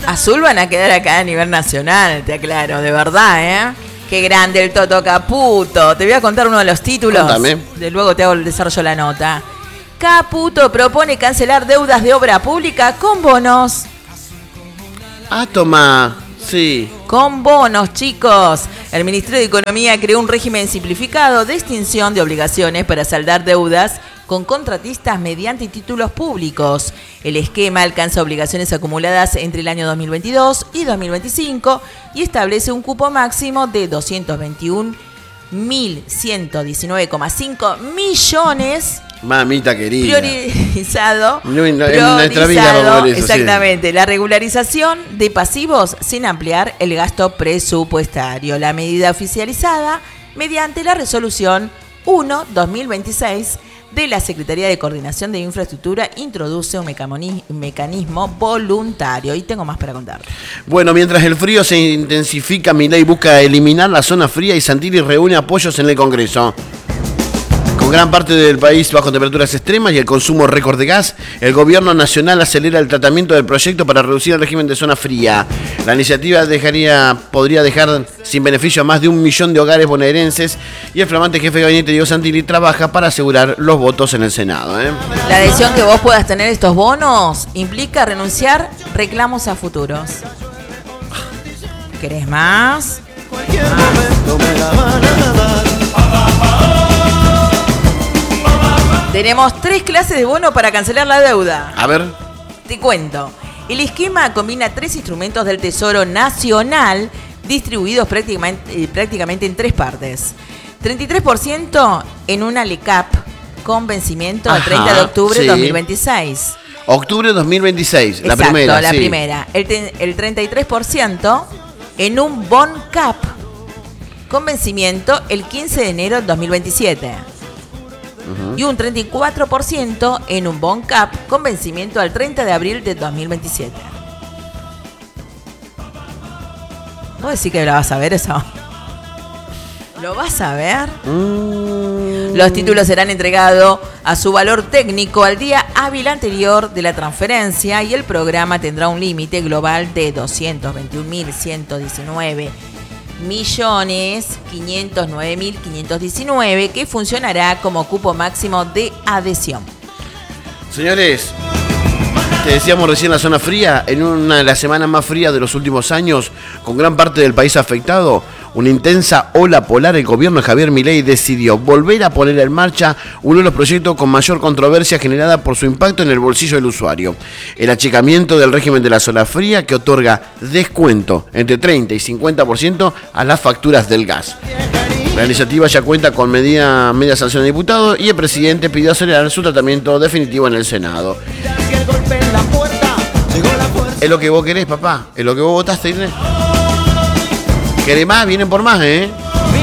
Azul van a quedar acá a nivel nacional, te aclaro, de verdad, ¿eh? Qué grande el Toto Caputo. Te voy a contar uno de los títulos. Contame. Luego te hago el desarrollo de la nota. Caputo propone cancelar deudas de obra pública con bonos. Ah, toma. Sí. Con bonos, chicos. El Ministerio de Economía creó un régimen simplificado de extinción de obligaciones para saldar deudas con contratistas mediante títulos públicos. El esquema alcanza obligaciones acumuladas entre el año 2022 y 2025 y establece un cupo máximo de 221.119,5 millones. Mamita querida. Priorizado. En nuestra vida vamos a ver eso, exactamente. Sí. La regularización de pasivos sin ampliar el gasto presupuestario. La medida oficializada mediante la resolución 1/2026 de la Secretaría de Coordinación de Infraestructura introduce un mecanismo voluntario. Y tengo más para contar. Bueno, mientras el frío se intensifica, Milei busca eliminar la zona fría y Santilli reúne apoyos en el Congreso. Con gran parte del país bajo temperaturas extremas y el consumo récord de gas, el gobierno nacional acelera el tratamiento del proyecto para reducir el régimen de zona fría. La iniciativa podría dejar sin beneficio a más de 1 millón de hogares bonaerenses y el flamante jefe de gabinete Diego Santilli trabaja para asegurar los votos en el Senado. La decisión que vos puedas tener estos bonos implica renunciar reclamos a futuros. ¿Querés más? Tenemos 3 clases de bono para cancelar la deuda. A ver. Te cuento. El esquema combina 3 instrumentos del Tesoro Nacional distribuidos prácticamente en 3 partes. 33% en una LECAP con vencimiento al 30 de octubre de 2026. Octubre de 2026, exacto, la primera. La primera. El 33% en un BONCAP con vencimiento el 15 de enero de 2027. Y un 34% en un BONCAP con vencimiento al 30 de abril de 2027. ¿Vos decís que lo vas a ver eso? ¿Lo vas a ver? Los títulos serán entregados a su valor técnico al día hábil anterior de la transferencia y el programa tendrá un límite global de 221.119.509.519 que funcionará como cupo máximo de adhesión. Señores, te decíamos recién la zona fría, en una de las semanas más frías de los últimos años, con gran parte del país afectado, una intensa ola polar, el gobierno de Javier Milei decidió volver a poner en marcha uno de los proyectos con mayor controversia generada por su impacto en el bolsillo del usuario. El achicamiento del régimen de la zona fría que otorga descuento entre 30 y 50% a las facturas del gas. La iniciativa ya cuenta con media sanción de diputados y el presidente pidió acelerar su tratamiento definitivo en el Senado. Es lo que vos querés, papá. Es lo que vos votaste, Irene. ¿Querés más? Vienen por más, ¿eh?